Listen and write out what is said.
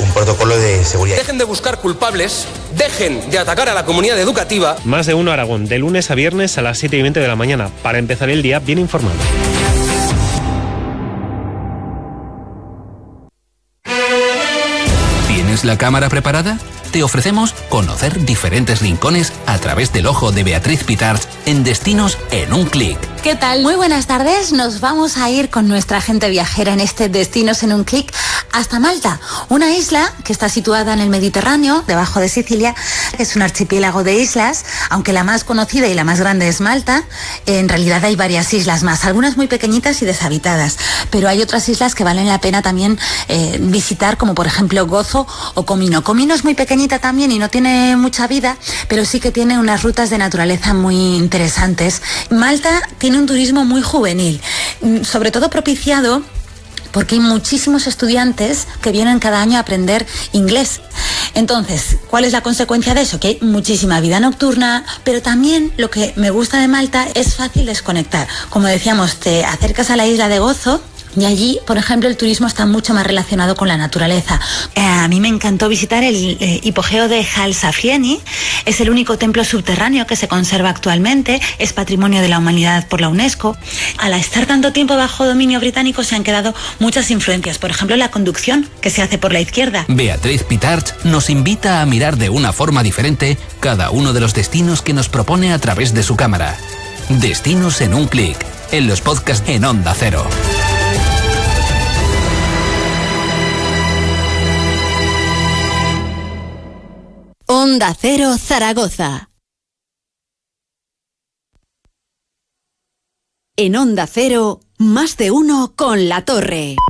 protocolo de seguridad. Dejen de buscar culpables, dejen de atacar a la comunidad educativa. Más de uno Aragón, de lunes a viernes a las 7:20 de la mañana, para empezar el día bien informado. ¿Tienes la cámara preparada? Te ofrecemos conocer diferentes rincones a través del ojo de Beatriz Pitarch en Destinos en un clic. ¿Qué tal? Muy buenas tardes. Nos vamos a ir con nuestra agente viajera en este Destinos en un clic hasta Malta, una isla que está situada en el Mediterráneo, debajo de Sicilia. Es un archipiélago de islas, aunque la más conocida y la más grande es Malta. En realidad hay varias islas más, algunas muy pequeñitas y deshabitadas, pero hay otras islas que valen la pena también visitar, como por ejemplo Gozo o Comino. Comino es muy pequeñita también y no tiene mucha vida, pero sí que tiene unas rutas de naturaleza muy interesantes. Malta tiene un turismo muy juvenil, sobre todo propiciado porque hay muchísimos estudiantes que vienen cada año a aprender inglés. Entonces, ¿cuál es la consecuencia de eso? Que hay muchísima vida nocturna, pero también lo que me gusta de Malta es fácil desconectar. Como decíamos, te acercas a la isla de Gozo y allí, por ejemplo, el turismo está mucho más relacionado con la naturaleza. A mí me encantó visitar el hipogeo de Halsaflieni. Es el único templo subterráneo que se conserva actualmente. Es Patrimonio de la Humanidad por la UNESCO. Al estar tanto tiempo bajo dominio británico se han quedado muchas influencias. Por ejemplo, la conducción que se hace por la izquierda. Beatriz Pitarch nos invita a mirar de una forma diferente cada uno de los destinos que nos propone a través de su cámara. Destinos en un clic, en los podcasts en Onda Cero. Onda Cero Zaragoza. En Onda Cero, más de uno con La Torre.